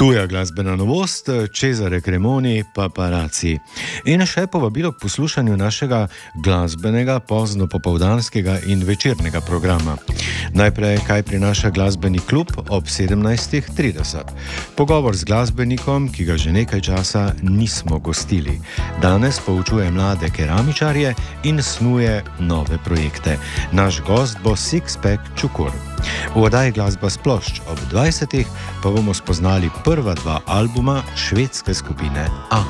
Tuja glasbena novost, Cesare Cremoni, Paparazzi. In še povabilo k poslušanju našega glasbenega, pozno-popoldanskega in večernega programa. Najprej, kaj prinaša glasbeni klub ob 17:30. Pogovor z glasbenikom, ki ga že nekaj časa nismo gostili. Danes poučuje mlade keramičarje in snuje nove projekte. Naš gost bo Sixpack Čukur. V oddaji Glasba s plošč ob 20. pa bomo spoznali prva dva albuma švedske skupine A.